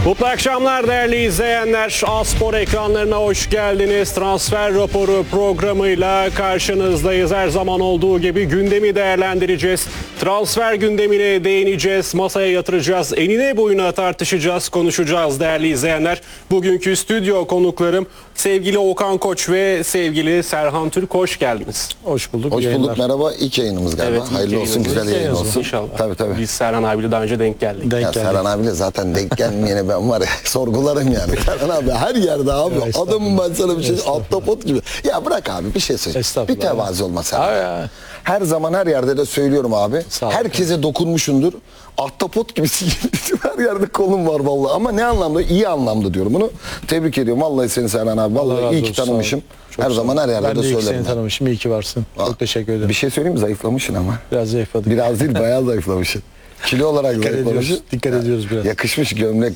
Mutlu akşamlar değerli izleyenler. A-Spor ekranlarına hoş geldiniz. Transfer raporu programıyla karşınızdayız. Her zaman olduğu gibi gündemi değerlendireceğiz. Transfer gündemine değineceğiz, masaya yatıracağız. Enine boyuna tartışacağız, konuşacağız değerli izleyenler. Bugünkü stüdyo konuklarım sevgili Okan Koç ve sevgili Serhan Türk, hoş geldiniz. Hoş bulduk. Hoş bulduk, merhaba. İlk yayınımız galiba. Evet, ilk hayırlı olsun, yayınımız. güzel yayın olsun. İnşallah. Tabii. Biz Serhan abiyle daha önce denk geldik. Ya Serhan abiyle zaten denk gelmeyene ben var ya sorgularım yani. Serhan abi her yerde abi. Adamım ben sana bir şey ahtapot gibi. Ya bırak abi bir şey söyle. Bir tevazi olma Serhan. Her zaman her yerde de söylüyorum abi. Herkese dokunmuşundur. Ahtapot gibisin. Her yerde kolum var vallahi. Ama ne anlamda? İyi anlamda diyorum bunu. Tebrik ediyorum. Vallahi seni Serhan abi. Vallahi iyi ki tanımışım. Her zaman her yerde de söylerim. Ben de seni tanımışım. İyi ki varsın. Çok teşekkür ederim. Bir şey söyleyeyim mi? Zayıflamışsın ama. Biraz zayıfladık. Biraz değil, bayağı zayıflamışsın. Kilo olarak zayıflamışsın. Dikkat ediyoruz biraz. Yakışmış gömlek,